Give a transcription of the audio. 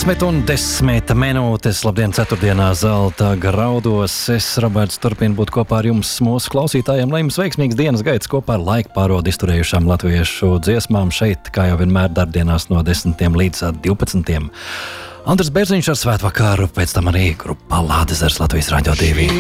11:10. Labdien, ceturtdienā zelta graudos. Es, Roberts, turpinu būt kopā ar jums, mūsu klausītājiem, lai jums veiksmīgs dienas gaids kopā ar laika pārodu izturējušām latviešu dziesmām šeit, kā jau vienmēr darbdienās no 10 līdz 12. Andris Bērziņš ar svētvakaru, pēc tam arī grupā Lādezers Latvijas Radio 2.